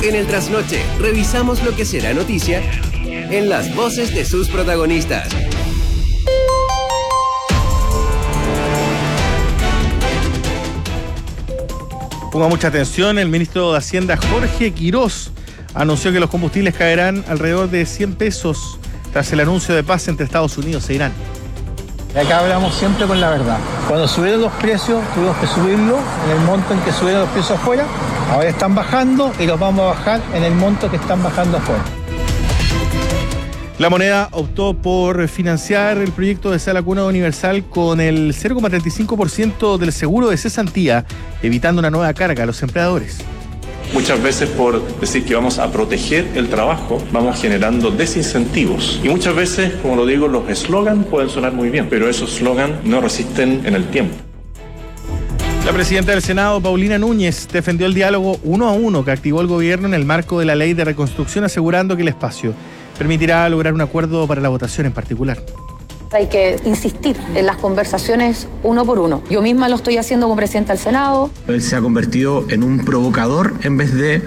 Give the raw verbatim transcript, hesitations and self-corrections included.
En el trasnoche, revisamos lo que será noticia en las voces de sus protagonistas. Ponga mucha atención, el ministro de Hacienda Jorge Quirós anunció que los combustibles caerán alrededor de cien pesos tras el anuncio de paz entre Estados Unidos e Irán. Acá hablamos siempre con la verdad. Cuando subieron los precios, tuvimos que subirlo en el monto en que subieron los precios afuera. Ahora están bajando y los vamos a bajar en el monto que están bajando afuera. La Moneda optó por financiar el proyecto de Sala Cuna Universal con el cero coma treinta y cinco por ciento del seguro de cesantía, evitando una nueva carga a los empleadores. Muchas veces por decir que vamos a proteger el trabajo, vamos generando desincentivos. Y muchas veces, como lo digo, los eslogans pueden sonar muy bien, pero esos eslogans no resisten en el tiempo. La presidenta del Senado, Paulina Núñez, defendió el diálogo uno a uno que activó el gobierno en el marco de la ley de reconstrucción, asegurando que el espacio permitirá lograr un acuerdo para la votación en particular. Hay que insistir en las conversaciones uno por uno. Yo misma lo estoy haciendo como presidenta del Senado. Él se ha convertido en un provocador en vez de